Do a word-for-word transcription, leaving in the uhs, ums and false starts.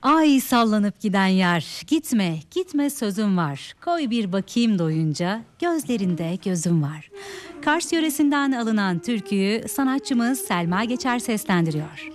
Ay sallanıp giden yer, gitme, gitme sözüm var. Koy bir bakayım doyunca, gözlerinde gözüm var. Kars yöresinden alınan türküyü sanatçımız Selma Geçer seslendiriyor.